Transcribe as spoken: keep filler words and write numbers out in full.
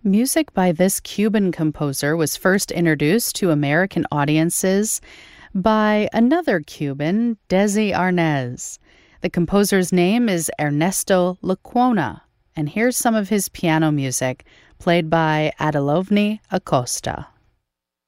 Music by this Cuban composer was first introduced to American audiences by another Cuban, Desi Arnaz. The composer's name is Ernesto Lecuona, and here's some of his piano music, played by Adelovny Acosta.